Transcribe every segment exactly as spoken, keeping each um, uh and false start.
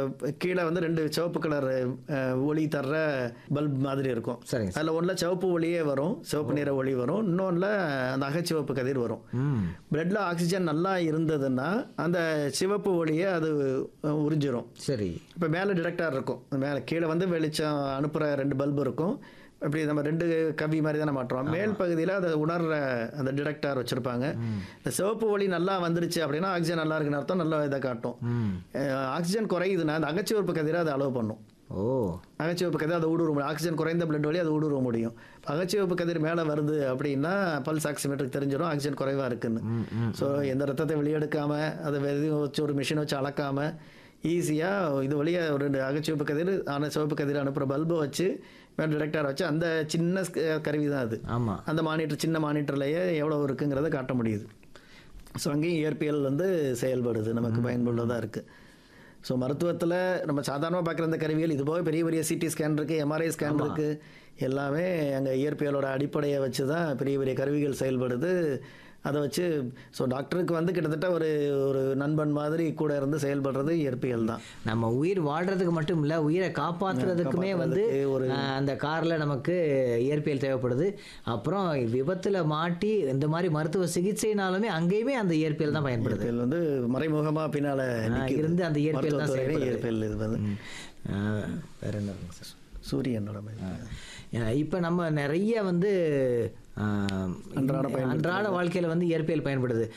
கீழே வந்து ரெண்டு சிவப்பு கலர் ஒளி தர்ற பல்ப் மாதிரி இருக்கும். சரிங்க சார். அதில் ஒன்றில் சிவப்பு ஒளியே வரும், சிவப்பு நிற ஒளி வரும், இன்னொன்றில் அந்த அகச்சிவப்பு கதிர் வரும். ம் பிளட்ல ஆக்சிஜன் நல்லா இருந்ததுன்னா அந்த சிவப்பு ஒளியை அது அஹ், உறிஞ்சிரும். சரி. இப்போ மேலே டிடெக்டார் இருக்கும், மேலே கீழே வந்து வெளிச்சம் அனுப்புகிற ரெண்டு பல்பு இருக்கும். இப்படி நம்ம ரெண்டு கவி மாதிரி தானே மாட்டுறோம். மேல் பகுதியில் அதை உணர்ற அந்த டிடெக்டார் வச்சுருப்பாங்க. இந்த சிவப்பு ஒளி நல்லா வந்துருச்சு அப்படின்னா ஆக்சிஜன் நல்லா இருக்குன்னு அர்த்தம், நல்லா இதை காட்டும். ம் அஹ், ஆக்சிஜன் குறையுதுன்னா அந்த அகச்சிவப்பு கதிரை அதை அலோவ் பண்ணும். ஓ அகச்சிவப்பு கதிர் அதை ஊடுருவ முடியும். ஆக்சிஜன் குறைந்த பிளட் வழி அதை ஊடுருவ முடியும். அகச்சிவப்பு கதிர் மேலே வருது அப்படின்னா பல்ஸ் ஆக்சிமீட்டருக்கு தெரிஞ்சிடும் ஆக்சிஜன் குறைவாக இருக்குன்னு. ம் ம் ஸோ எந்த ரத்தத்தை வெளியெடுக்காமல் அதை எதையும் வச்சு ஒரு மிஷினை வச்சு அளக்காமல் ஈஸியாக இது வழியாக ஒரு ரெண்டு அகச்சிவப்பு கதிர் ஆனால் சிவப்பு கதிர் அனுப்புகிற பல்பை வச்சு மேலே டிடெக்டார் வச்சு அந்த சின்ன ஸ்க- கருவி தான் அது. ஆமாம். அந்த மானிட்டர் சின்ன மானிட்டர்லேயே எவ்வளோ இருக்குங்கிறத காட்ட முடியுது. ஸோ அங்கேயும் இயற்பியல் வந்து செயல்படுது, நமக்கு பயனுள்ளதாக இருக்குது. ஸோ மருத்துவத்தில் நம்ம சாதாரணமாக பார்க்குற இந்த கருவிகள் இது போக பெரிய பெரிய சிடி ஸ்கேன் இருக்குது, எம்ஆர்ஐ ஸ்கேன் இருக்குது, எல்லாமே அங்கே இயற்பியலோட அடிப்படையை வச்சு தான் பெரிய பெரிய கருவிகள் செயல்படுது. அதை வச்சு ஸோ டாக்டருக்கு வந்து கிட்டத்தட்ட ஒரு ஒரு நண்பன் மாதிரி கூட இருந்து செயல்படுறது இயற்பியல் தான். நம்ம உயிர் வாழ்றதுக்கு மட்டும் இல்லை, உயிரை காப்பாற்றுறதுக்குமே வந்து காப்பாத்துறதுக்கு ஒரு அஹ், அந்த காரில் நமக்கு இயற்பியல் தேவைப்படுது. அப்புறம் விபத்தில் மாட்டி இந்த மாதிரி மருத்துவ சிகிச்சைனாலுமே அங்கேயுமே அந்த இயற்பியல் தான் பயன்படுது. இயற்பியல் வந்து மறைமுகமாக பின்னால் இருந்து அந்த இயற்பியல் தான் மருத்துவத்துறையிலே செயல்படுது. இயற்பியல் இது வந்து அஹ், வேற என்ன இருக்குங்க சார்? சூரியனோட மாதிரி. இப்போ நம்ம நிறைய வந்து ஆஹ், அன்றாட பயன்படுத்துறது. அன்றாட வாழ்க்கையில் வந்து இயற்பியல் பயன்படுது.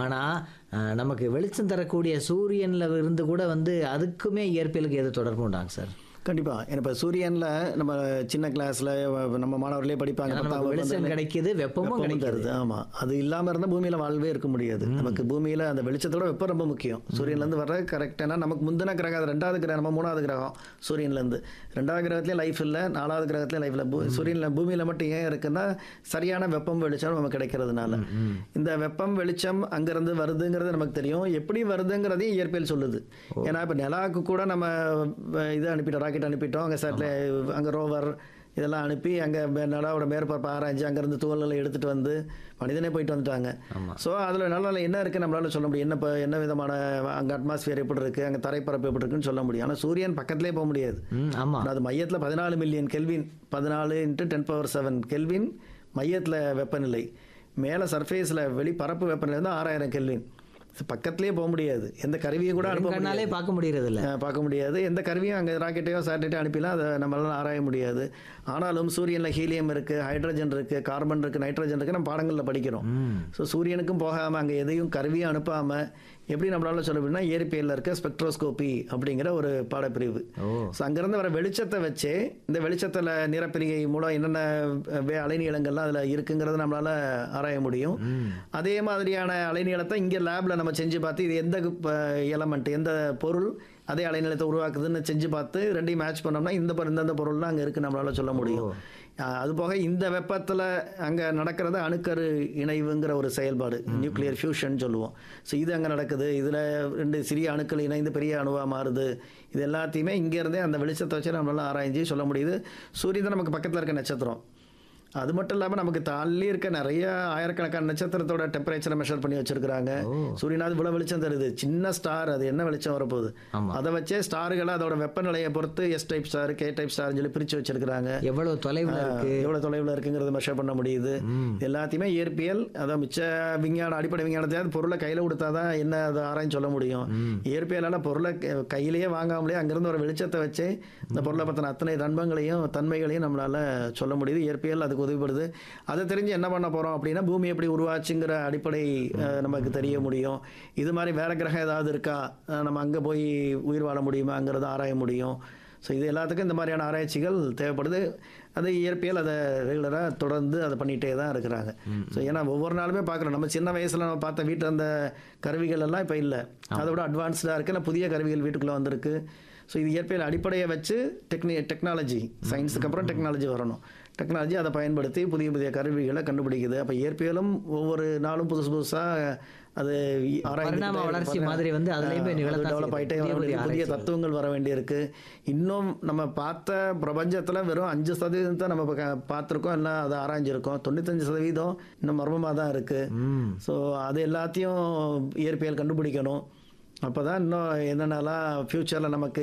ஆனால் நமக்கு வெளிச்சம் தரக்கூடிய சூரியனில் இருந்து கூட வந்து அதுக்குமே இயற்பியலுக்கு எது தொடர்பு உண்டாங்க சார்? கண்டிப்பாக. ஏன்னா இப்போ சூரியனில் நம்ம சின்ன கிளாஸில் நம்ம மாணவர்களே படிப்பாங்க, ஏன்னா நமக்கு பத்தாம் வகுப்பு வெளிச்சம் வந்து கிடைக்குது, வெப்பமும் வெப்பமும் கிடைக்குது. தருது. ஆமாம், அது இல்லாமல் இருந்தால் பூமியில் வாழ்வே இருக்க முடியாது. நமக்கு பூமியில் அந்த வெளிச்சத்தோட வெப்பம் ரொம்ப முக்கியம். சூரியன்லேருந்து வர்ற கரெக்டாக நமக்கு முந்தின கிரகம் அது ரெண்டாவது கிரகம், நம்ம மூணாவது கிரகம் சூரியன்லேருந்து. ரெண்டாவது கிரகத்துலேயும் லைஃப் இல்லை, நாலாவது கிரகத்துலேயும் லைஃப் இல்லை. பூ சூரியனில் பூமியில் மட்டும் ஏன் இருக்குன்னா சரியான வெப்பம் வெளிச்சம் நமக்கு கிடைக்கிறதுனால. இந்த வெப்பம் வெளிச்சம் அங்கேருந்து வருதுங்கிறது நமக்கு தெரியும், எப்படி வருதுங்கிறதையும் இயற்பியல் சொல்லுது. ஏன்னா இப்போ நிலாவுக்கு கூட நம்ம அஹ், இது அனுப்பிட்டோம், ராக்கெட் அனுப்பிட்டோம், அங்கே சேட்டலை அங்கே ரோவர் இதெல்லாம் அனுப்பி அங்கே நிலாவோட மேற்பரப்பு ஆராய்ச்சி அங்கேருந்து துகள்களை எடுத்துகிட்டு வந்து மனிதனே போயிட்டு வந்துட்டாங்க. ஸோ அதில் நல்லா என்ன இருக்குது நம்மளால சொல்ல முடியும், என்ன இப்போ என்ன விதமான அங்கே அட்மாஸ்பியர் எப்படி இருக்குது, அங்கே தரைப்பரப்பு எப்படி இருக்குன்னு சொல்ல முடியும். ஆனால் சூரியன் பக்கத்துலேயே போக முடியாது. ம் ஆமாம். ஆனா அது மையத்தில் பதினாலு மில்லியன் கெல்வின், பதினாலு into ten power seven kelvin மையத்தில் வெப்பநிலை. மேலே சர்ஃபேஸில் வெளி பரப்பு வெப்பநிலை வந்து ஆறாயிரம் கெல்வின். பக்கத்துலேயே போக முடியாது, எந்த கருவியை கூட அனுப்ப கண்ணாலே முடியாது. பார்க்க முடியறது இல்லை. அஹ் பார்க்க முடியாது, எந்த கருவியும் அங்கே ராக்கெட்டையோ சேட்டலைட்டோ அனுப்பிலாம் அதை நம்மளால ஆராய முடியாது. ஆனாலும் சூரியனில் ஹீலியம் இருக்குது, ஹைட்ரஜன் இருக்குது, கார்பன் இருக்குது, நைட்ரஜன் இருக்குது, நம்ம பாடங்களில் படிக்கிறோம். ஸோ சூரியனுக்கும் போகாமல் அங்கே எதையும் கருவியும் அனுப்பாமல் எப்படி நம்மளால சொல்ல முடியும்னா இயற்பியலில் இருக்க ஸ்பெக்ட்ரோஸ்கோபி அப்படிங்கிற ஒரு பாடப்பிரிவு. ஓ ஸோ அங்கேருந்து வர வெளிச்சத்தை வச்சு இந்த வெளிச்சத்தில் நிறப்பிரிகை மூலம் என்னென்ன வே- அலைநீளங்கள்லாம் அதில் இருக்குங்கிறத நம்மளால் ஆராய முடியும். அதே மாதிரியான அலைநீளத்தை இங்கே லேபில் நம்ம செஞ்சு பார்த்து இது எந்த எலமெண்ட் எந்த பொருள் அதே அலைநீளத்தை உருவாக்குதுன்னு செஞ்சு பார்த்து ரெண்டையும் மேட்ச் பண்ணோம்னா இந்த பொருள் இந்தந்த பொருள்லாம் அங்கே இருக்குது நம்மளால் சொல்ல முடியும். அஹ் அது போக இந்த வெப்பத்தில் அங்கே நடக்கிறது அணுக்கரு இணைவுங்கிற ஒரு செயல்பாடு, நியூக்ளியர் ஃபியூஷன் சொல்லுவோம். ஸோ இது அங்கே நடக்குது, இதில் ரெண்டு சிறிய அணுக்கள் இணைந்து பெரிய அணுவாக மாறுது. இது எல்லாத்தையுமே இங்கேருந்தே அந்த வெளிச்சத்தை வச்சு நம்மளால ஆராய்ச்சி சொல்ல முடியுது. சூரியன் தான் நமக்கு பக்கத்தில் இருக்க நட்சத்திரம். அது மட்டும் இல்லாமல் நமக்கு தள்ளி இருக்க நிறைய ஆயிரக்கணக்கான நட்சத்திரத்தோட டெம்பரேச்சரை மெஷர் பண்ணி வச்சிருக்காங்க. சூரியனாவது இவ்வளோ வெளிச்சம் தருது, சின்ன ஸ்டார், அது என்ன வெளிச்சம் வரப்போகுது, ஆமா. அதை வச்சே ஸ்டார்களை அதோட வெப்பநிலையை பொறுத்து S type star K type ஸ்டார்னு சொல்லி பிரித்து வச்சிருக்காங்க. எவ்வளவு தொலைவில் இருக்கு, எவ்வளோ தொலைவில் இருக்குங்கிறத மெஷர் பண்ண முடியுது. எல்லாத்தையுமே இயற்பியல் அதை மிச்ச விஞ்ஞான அடிப்படை விஞ்ஞானத்தையாவது பொருளை கையில் கொடுத்தாதான் என்ன அதை ஆராய்ச்சி சொல்ல முடியும். இயற்பியலால் பொருளை க- கையிலேயே வாங்காமலே அங்கேருந்து ஒரு வெளிச்சத்தை வச்சு இந்த பொருளை பற்றின அத்தனை நண்பங்களையும் தன்மைகளையும் நம்மளால் சொல்ல முடியுது. இயற்பியல் அதுக்கு உதவிப்படுது. அதை தெரிஞ்சு என்ன பண்ண போகிறோம் அப்படின்னா பூமி எப்படி உருவாச்சுங்கிற அடிப்படை அஹ், நமக்கு தெரிய முடியும். இது மாதிரி வேற கிரகம் ஏதாவது இருக்கா, அஹ், நம்ம அங்கே போய் உயிர் வாழ முடியுமாங்கிறத ஆராய முடியும். ஸோ இது எல்லாத்துக்கும் இந்த மாதிரியான ஆராய்ச்சிகள் தேவைப்படுது. அது இயற்பியல் அதை ரெகுலராக தொடர்ந்து அதை பண்ணிகிட்டே தான் இருக்கிறாங்க. ஸோ ஏன்னா ஒவ்வொரு நாளுமே பார்க்குறோம், நம்ம சின்ன வயசில் நம்ம பார்த்த வீட்டில் அந்த கருவிகள் எல்லாம் இப்போ இல்லை, அதை விட அட்வான்ஸ்டாக இருக்குது, இல்லை புதிய கருவிகள் வீட்டுக்குள்ளே வந்திருக்கு. ஸோ இது இயற்பியல் அடிப்படையை வச்சு டெக்னி டெக்னாலஜி சயின்ஸுக்கு அப்புறம் டெக்னாலஜி வரணும். டெக்னாலஜி அதை பயன்படுத்தி புதிய புதிய கருவிகளை கண்டுபிடிக்குது. அப்போ இயற்பியலும் ஒவ்வொரு நாளும் புதுசு புதுசாக அது பரிணாம வளர்ச்சி மாதிரி வந்து அதுலயுமே நிகழத்தான் டெவலப் ஆகிட்டே செய்யுது. வர புதிய வேண்டிய புதிய ஆராய்ச்சிகள். தத்துவங்கள் வர வேண்டியிருக்கு. இன்னும் நம்ம பார்த்த பிரபஞ்சத்தில் வெறும் அஞ்சு சதவீதத்தை நம்ம இப்ப க- பார்த்திருக்கோம், எல்லாம் அதை ஆராய்ஞ்சிருக்கோம். தொண்ணூத்தஞ்சு சதவீதம் இன்னும் மர்மமாக தான் இருக்குது. ம் ஸோ அது எல்லாத்தையும் இயற்பியல் கண்டுபிடிக்கணும். அப்போ தான் இன்னும் என்னென்னலாம் ஃப்யூச்சரில் நமக்கு